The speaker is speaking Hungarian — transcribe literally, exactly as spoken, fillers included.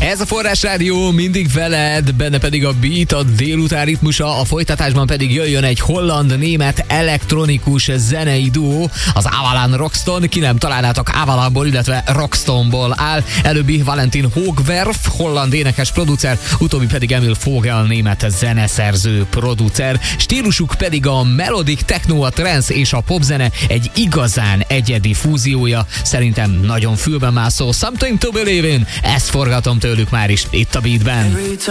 Ez a Forrás Rádió, mindig veled, benne pedig a beat, a délután ritmusa, a folytatásban pedig jöjjön egy holland-német elektronikus zenei duó, az Avalan Roxton, ki nem találnátok, Avalanból, illetve Roxtonból áll, előbbi Valentin Hoogwerf, holland énekes producer, utóbbi pedig Emil Vogel, német zeneszerző producer, stílusuk pedig a melodic techno, a trance és a popzene egy igazán egyedi fúziója, szerintem nagyon fülben mászó Something to Believe in, ezt forgatom tőlük már is itt a beatben.